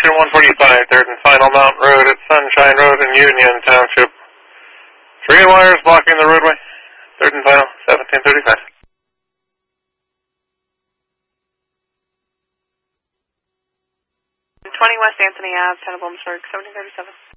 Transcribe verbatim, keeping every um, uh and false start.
Section one forty-five, third and final Mountain Road at Sunshine Road in Union Township. Three wires blocking the roadway. Third and final, seventeen thirty-five. twenty West Anthony Ave, Town of Williamsburg, seventeen thirty-seven.